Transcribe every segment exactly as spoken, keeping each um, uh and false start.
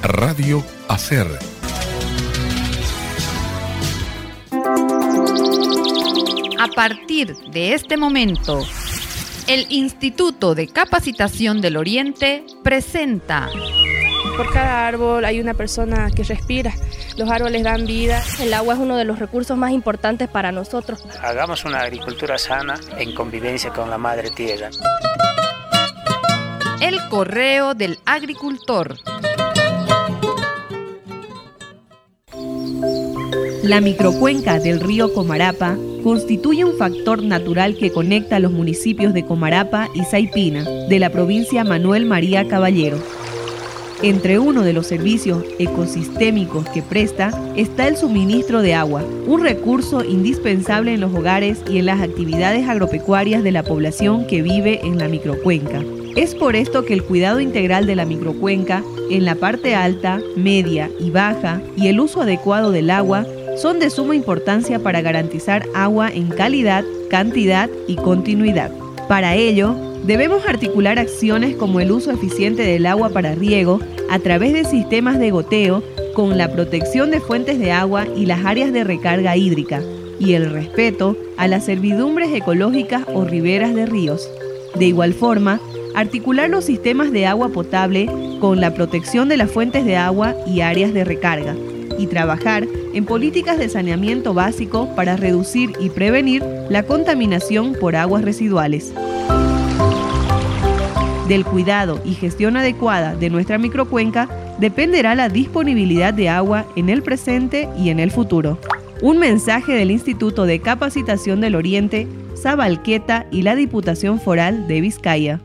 Radio Hacer. A partir de este momento, el Instituto de Capacitación del Oriente presenta... Por cada árbol hay una persona que respira. Los árboles dan vida. El agua es uno de los recursos más importantes para nosotros. Hagamos una agricultura sana en convivencia con la madre tierra. El correo del agricultor. La microcuenca del río Comarapa constituye un factor natural que conecta a los municipios de Comarapa y Saipina, de la provincia Manuel María Caballero. Entre uno de los servicios ecosistémicos que presta está el suministro de agua, un recurso indispensable en los hogares y en las actividades agropecuarias de la población que vive en la microcuenca. Es por esto que el cuidado integral de la microcuenca, en la parte alta, media y baja, y el uso adecuado del agua, son de suma importancia para garantizar agua en calidad, cantidad y continuidad. Para ello, debemos articular acciones como el uso eficiente del agua para riego a través de sistemas de goteo con la protección de fuentes de agua y las áreas de recarga hídrica y el respeto a las servidumbres ecológicas o riberas de ríos. De igual forma, articular los sistemas de agua potable con la protección de las fuentes de agua y áreas de recarga y trabajar en políticas de saneamiento básico para reducir y prevenir la contaminación por aguas residuales. Del cuidado y gestión adecuada de nuestra microcuenca dependerá la disponibilidad de agua en el presente y en el futuro. Un mensaje del Instituto de Capacitación del Oriente, Sabalqueta y la Diputación Foral de Vizcaya.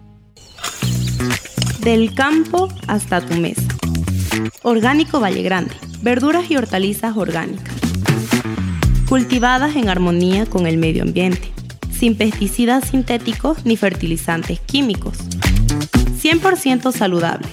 Del campo hasta tu mesa. Orgánico Valle Grande. Verduras y hortalizas orgánicas. Cultivadas en armonía con el medio ambiente. Sin pesticidas sintéticos ni fertilizantes químicos. cien por ciento saludables.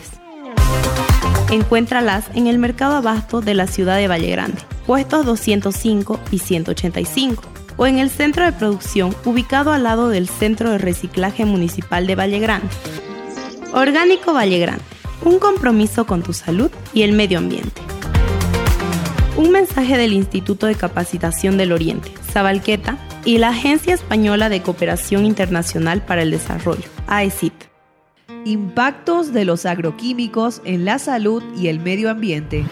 Encuéntralas en el Mercado Abasto de la ciudad de Valle Grande, puestos doscientos cinco y ciento ochenta y cinco, o en el centro de producción ubicado al lado del Centro de Reciclaje Municipal de Valle Grande. Orgánico Valle Grande, un compromiso con tu salud y el medio ambiente. Un mensaje del Instituto de Capacitación del Oriente, Sabalqueta, y la Agencia Española de Cooperación Internacional para el Desarrollo, A E C I T. Impactos de los agroquímicos en la salud y el medio ambiente.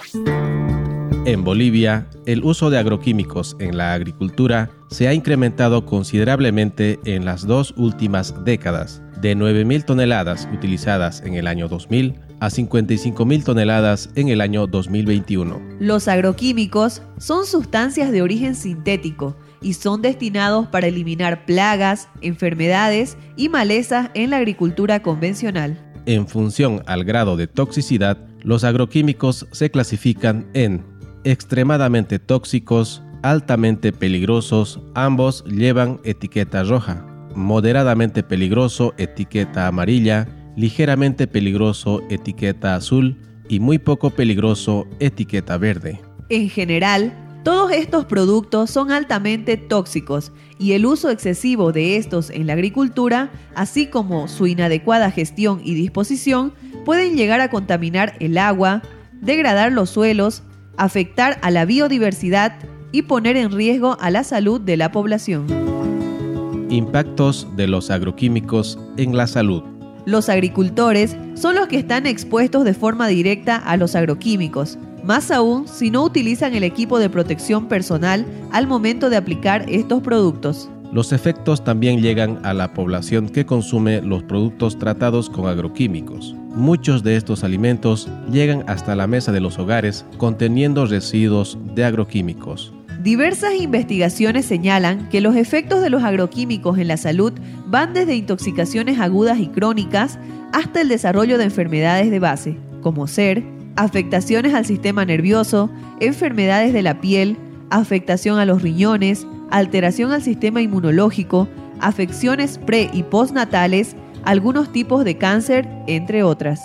En Bolivia, el uso de agroquímicos en la agricultura se ha incrementado considerablemente en las dos últimas décadas, de nueve mil toneladas utilizadas en el año dos mil a cincuenta y cinco mil toneladas en el año dos mil veintiuno. Los agroquímicos son sustancias de origen sintético y son destinados para eliminar plagas, enfermedades y malezas en la agricultura convencional. En función al grado de toxicidad, los agroquímicos se clasifican en extremadamente tóxicos, altamente peligrosos, ambos llevan etiqueta roja, moderadamente peligroso, etiqueta amarilla, ligeramente peligroso, etiqueta azul y muy poco peligroso, etiqueta verde. En general, todos estos productos son altamente tóxicos y el uso excesivo de estos en la agricultura, así como su inadecuada gestión y disposición, pueden llegar a contaminar el agua, degradar los suelos, afectar a la biodiversidad y poner en riesgo a la salud de la población. Impactos de los agroquímicos en la salud. Los agricultores son los que están expuestos de forma directa a los agroquímicos, más aún si no utilizan el equipo de protección personal al momento de aplicar estos productos. Los efectos también llegan a la población que consume los productos tratados con agroquímicos. Muchos de estos alimentos llegan hasta la mesa de los hogares conteniendo residuos de agroquímicos. Diversas investigaciones señalan que los efectos de los agroquímicos en la salud van desde intoxicaciones agudas y crónicas hasta el desarrollo de enfermedades de base, como ser afectaciones al sistema nervioso, enfermedades de la piel, afectación a los riñones, alteración al sistema inmunológico, afecciones pre- y postnatales, algunos tipos de cáncer, entre otras.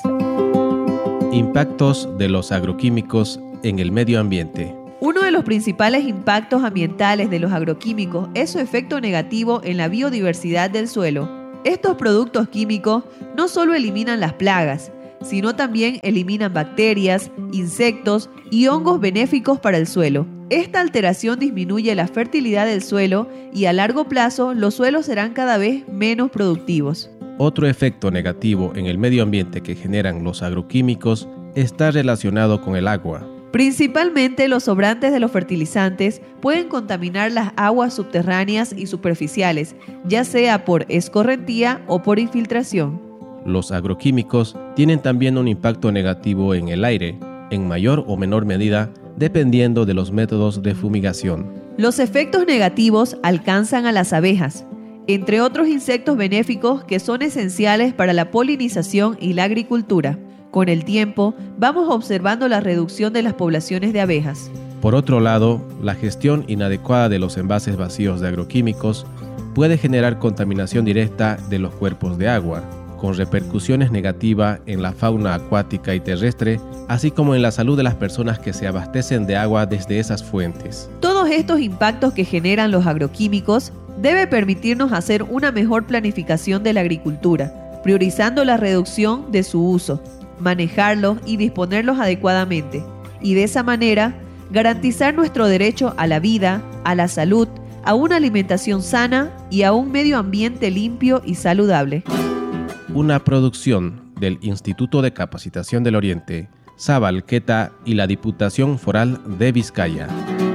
Impactos de los agroquímicos en el medio ambiente. Uno de los principales impactos ambientales de los agroquímicos es su efecto negativo en la biodiversidad del suelo. Estos productos químicos no solo eliminan las plagas, sino también eliminan bacterias, insectos y hongos benéficos para el suelo. Esta alteración disminuye la fertilidad del suelo y a largo plazo los suelos serán cada vez menos productivos. Otro efecto negativo en el medio ambiente que generan los agroquímicos está relacionado con el agua. Principalmente los sobrantes de los fertilizantes pueden contaminar las aguas subterráneas y superficiales, ya sea por escorrentía o por infiltración. Los agroquímicos tienen también un impacto negativo en el aire, en mayor o menor medida, dependiendo de los métodos de fumigación. Los efectos negativos alcanzan a las abejas, entre otros insectos benéficos que son esenciales para la polinización y la agricultura. Con el tiempo, vamos observando la reducción de las poblaciones de abejas. Por otro lado, la gestión inadecuada de los envases vacíos de agroquímicos puede generar contaminación directa de los cuerpos de agua, con repercusiones negativas en la fauna acuática y terrestre, así como en la salud de las personas que se abastecen de agua desde esas fuentes. Todos estos impactos que generan los agroquímicos debe permitirnos hacer una mejor planificación de la agricultura, priorizando la reducción de su uso, manejarlos y disponerlos adecuadamente, y de esa manera garantizar nuestro derecho a la vida, a la salud, a una alimentación sana y a un medio ambiente limpio y saludable. Una producción del Instituto de Capacitación del Oriente, Saba Alqueta y la Diputación Foral de Vizcaya.